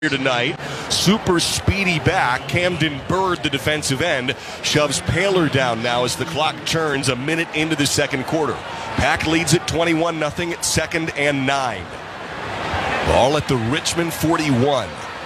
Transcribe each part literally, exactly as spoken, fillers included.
here tonight. Super speedy back. Camden Bird, the defensive end, shoves Paler down now as the clock turns a minute into the second quarter. Pack leads at twenty-one nothing at second and nine. Ball at the Richmond forty-one.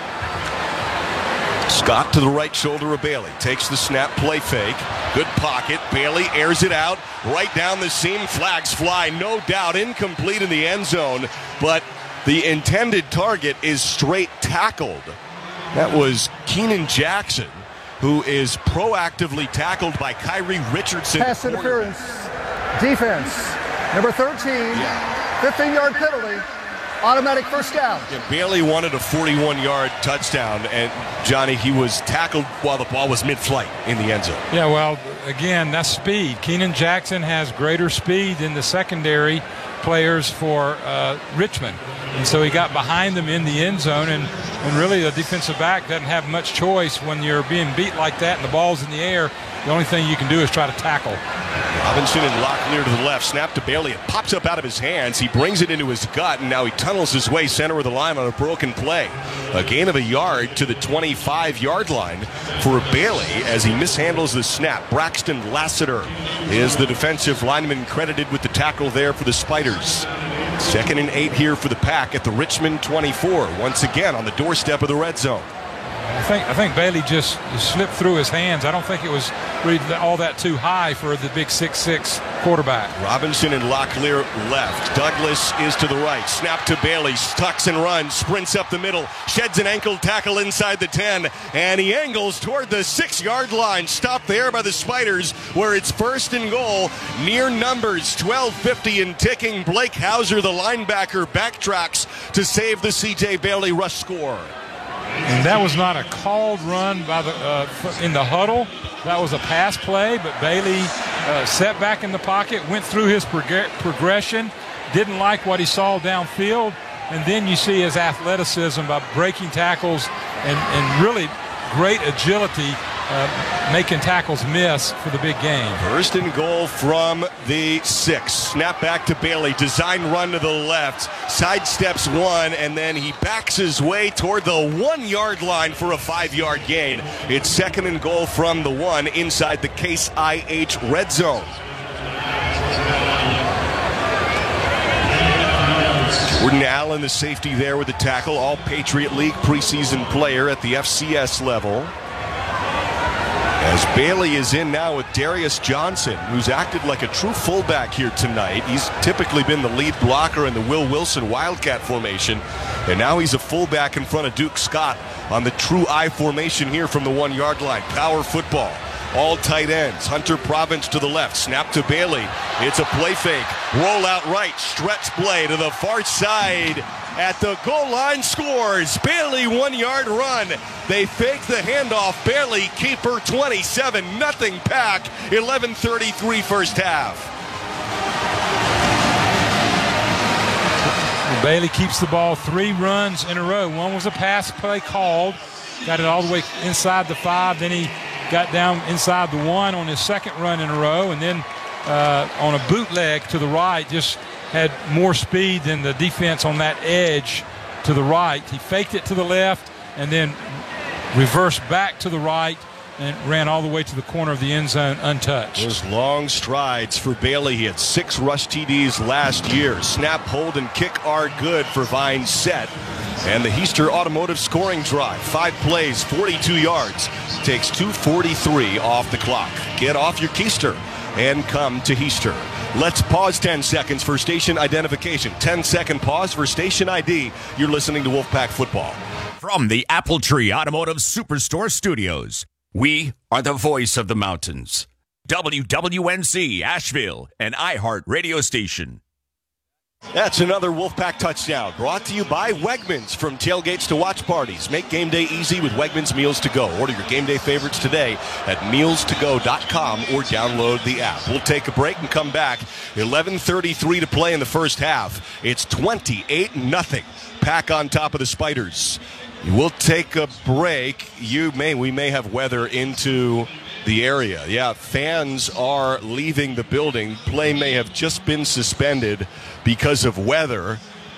Scott to the right shoulder of Bailey. Takes the snap, play fake. Good pocket. Bailey airs it out. Right down the seam. Flags fly. No doubt. Incomplete in the end zone. But the intended target is straight tackled. That was Keenan Jackson, who is proactively tackled by Kyrie Richardson. Pass interference. Defense. Number thirteen. Yeah. fifteen-yard penalty. Automatic first down. Yeah, Bailey wanted a forty-one-yard touchdown, and Johnny, he was tackled while the ball was mid-flight in the end zone. Yeah, well, again, that's speed. Keenan Jackson has greater speed than the secondary players for uh, Richmond. And so he got behind them in the end zone, and, and really the defensive back doesn't have much choice when you're being beat like that and the ball's in the air. The only thing you can do is try to tackle. Robinson and Locklear to the left. Snap to Bailey. It pops up out of his hands. He brings it into his gut, and now he tunnels his way center of the line on a broken play. A gain of a yard to the twenty-five-yard line for Bailey as he mishandles the snap. Braxton Lassiter is the defensive lineman credited with the tackle there for the Spiders. Second and eight here for the Pack at the Richmond twenty-four. Once again on the doorstep of the red zone. I think I think Bailey just slipped through his hands. I don't think it was really all that too high for the big six six quarterback. Robinson and Locklear left. Douglas is to the right. Snap to Bailey. Tucks and runs. Sprints up the middle. Sheds an ankle tackle inside the ten. And he angles toward the six-yard line. Stopped there by the Spiders where it's first and goal. Near numbers. twelve fifty and ticking. Blake Hauser, the linebacker, backtracks to save the C J Bailey rush score. And that was not a called run by the uh, in the huddle. That was a pass play, but Bailey uh, sat back in the pocket, went through his prog- progression, didn't like what he saw downfield, and then you see his athleticism by breaking tackles and, and really great agility, uh, making tackles miss for the big game. First and goal from the six. Snap back to Bailey. Design run to the left. Sidesteps one, and then he backs his way toward the one-yard line for a five-yard gain. It's second and goal from the one inside the Case I H red zone. Jordan Allen, the safety there with the tackle. All Patriot League preseason player at the F C S level. As Bailey is in now with Darius Johnson, who's acted like a true fullback here tonight. He's typically been the lead blocker in the Will Wilson Wildcat formation, and now he's a fullback in front of Duke Scott on the true I formation here from the one-yard line. Power football. All tight ends. Hunter Province to the left. Snap to Bailey. It's a play fake. Roll out right. Stretch play to the far side. At the goal line scores. Bailey one-yard run. They fake the handoff. Bailey keeper twenty-seven nothing Pack. eleven thirty-three first half. Bailey keeps the ball three runs in a row. One was a pass play called. Got it all the way inside the five. Then he got down inside the one on his second run in a row. And then uh, on a bootleg to the right, just had more speed than the defense on that edge to the right. He faked it to the left and then reversed back to the right and ran all the way to the corner of the end zone untouched. Those long strides for Bailey. He had six rush T Ds last year. Snap, hold, and kick are good for Vine Set. And the Heister Automotive scoring drive. Five plays, forty-two yards. Takes two forty-three off the clock. Get off your keister and come to Heister. Let's pause ten seconds for station identification. ten second pause for station I D. You're listening to Wolfpack Football. From the Apple Tree Automotive Superstore Studios, we are the voice of the mountains. W W N C Asheville, an iHeart radio station. That's another Wolfpack touchdown brought to you by Wegmans. From tailgates to watch parties, make game day easy with Wegmans Meals to Go. Order your game day favorites today at meals to go dot com or download the app. We'll take a break and come back. eleven thirty-three to play in the first half. It's twenty-eight nothing. Pack on top of the Spiders. We'll take a break. You may, we may have weather into the area. Yeah, fans are leaving the building. Play may have just been suspended because of weather.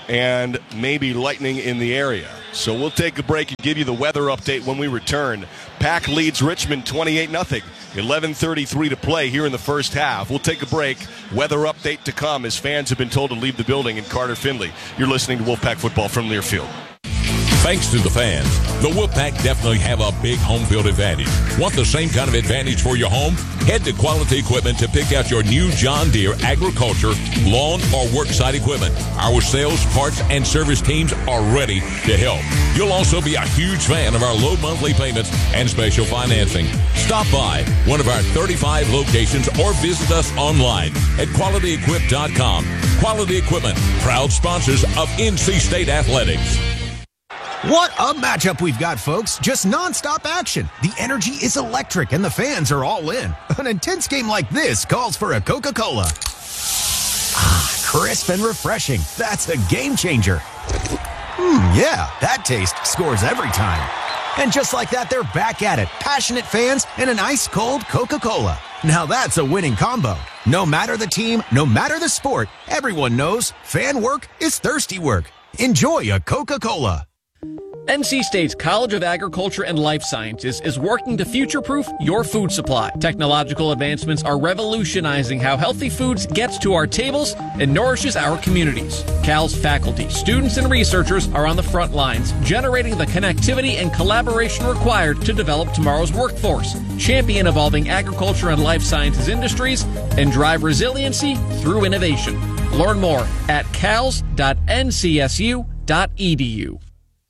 and maybe lightning in the area. So we'll take a break and give you the weather update when we return. Pack leads Richmond twenty-eight nothing. eleven thirty-three to play here in the first half. We'll take a break. Weather update to come as fans have been told to leave the building in Carter Finley. You're listening to Wolfpack Football from Learfield. Thanks to the fans, the Wolfpack definitely have a big home field advantage. Want the same kind of advantage for your home? Head to Quality Equipment to pick out your new John Deere agriculture, lawn, or worksite equipment. Our sales, parts, and service teams are ready to help. You'll also be a huge fan of our low monthly payments and special financing. Stop by one of our thirty-five locations or visit us online at quality equip dot com. Quality Equipment, proud sponsors of N C State Athletics. What a matchup we've got, folks. Just nonstop action. The energy is electric and the fans are all in. An intense game like this calls for a Coca-Cola. Ah, crisp and refreshing. That's a game changer. Hmm, yeah, that taste scores every time. And just like that, they're back at it. Passionate fans and an ice-cold Coca-Cola. Now that's a winning combo. No matter the team, no matter the sport, everyone knows fan work is thirsty work. Enjoy a Coca-Cola. N C State's College of Agriculture and Life Sciences is working to future-proof your food supply. Technological advancements are revolutionizing how healthy foods gets to our tables and nourishes our communities. Cal's faculty, students, and researchers are on the front lines, generating the connectivity and collaboration required to develop tomorrow's workforce, champion evolving agriculture and life sciences industries, and drive resiliency through innovation. Learn more at cals dot n c s u dot e d u.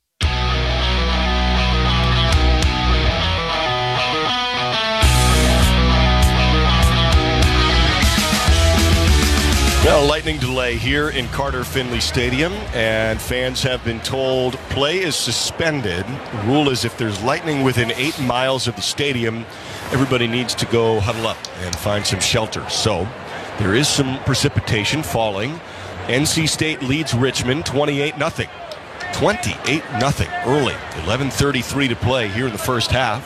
Well, lightning delay here in Carter Finley Stadium, and fans have been told play is suspended. The rule is if there's lightning within eight miles of the stadium, everybody needs to go huddle up and find some shelter. So there is some precipitation falling. N C State leads Richmond twenty-eight nothing. twenty-eight nothing early. eleven thirty-three to play here in the first half.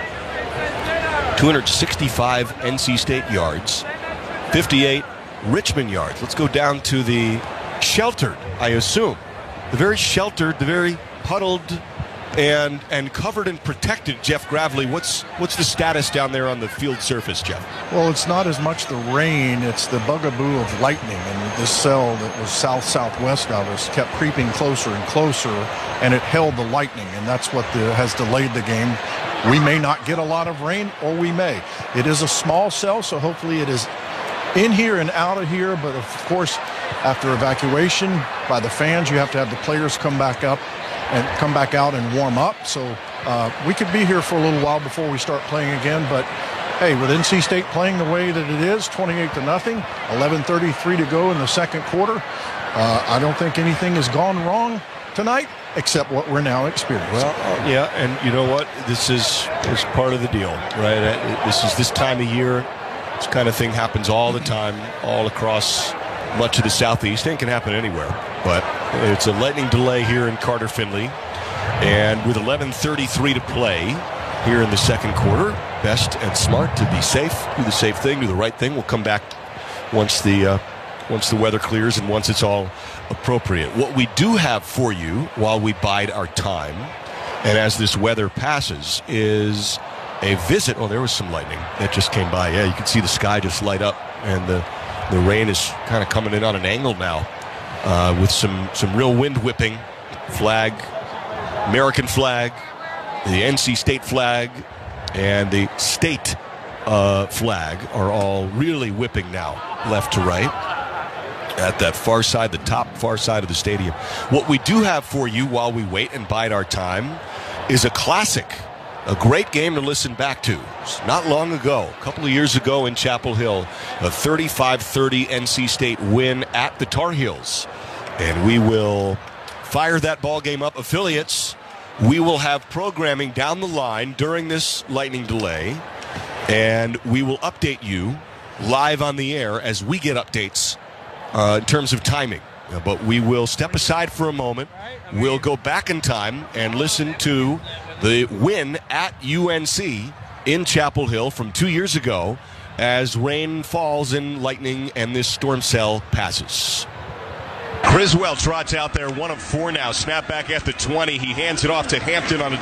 two hundred sixty-five N C State yards, fifty-eight Richmond yards. Let's go down to the sheltered, I assume. The very sheltered, the very puddled and and covered and protected Jeff Gravely. What's what's the status down there on the field surface, Jeff? Well, it's not as much the rain, it's the bugaboo of lightning. And this cell that was south-southwest of us kept creeping closer and closer, and it held the lightning, and that's what the, has delayed the game. We may not get a lot of rain, or we may. It is a small cell, so hopefully it is in here and out of here, but of course, after evacuation by the fans, you have to have the players come back up and come back out and warm up. So uh, we could be here for a little while before we start playing again. But hey, with N C State playing the way that it is, twenty-eight to nothing, eleven thirty-three to go in the second quarter, uh, I don't think anything has gone wrong tonight except what we're now experiencing. Well, uh, yeah, and you know what? This is is part of the deal, right? Uh, This is this time of year. This kind of thing happens all the time, all across much of the Southeast. It can happen anywhere, but it's a lightning delay here in Carter Finley. And with eleven thirty-three to play here in the second quarter, best and smart to be safe, do the safe thing, do the right thing. We'll come back once the uh, once the weather clears and once it's all appropriate. What we do have for you while we bide our time, and as this weather passes, is a visit. Oh, there was some lightning that just came by. Yeah, you can see the sky just light up, and the the rain is kind of coming in on an angle now, uh, with some some real wind whipping. Flag, American flag, the N C State flag, and the state uh, flag are all really whipping now, left to right, at that far side, the top far side of the stadium. What we do have for you while we wait and bide our time is a classic. A great game to listen back to. Not long ago, a couple of years ago in Chapel Hill, a thirty-five thirty N C State win at the Tar Heels. And we will fire that ball game up. Affiliates, we will have programming down the line during this lightning delay, and we will update you live on the air as we get updates uh, in terms of timing. Uh, but we will step aside for a moment. We'll go back in time and listen to the win at U N C in Chapel Hill from two years ago as rain falls and lightning and this storm cell passes. Criswell trots out there, one of four now. Snap back at the twenty. He hands it off to Hampton on a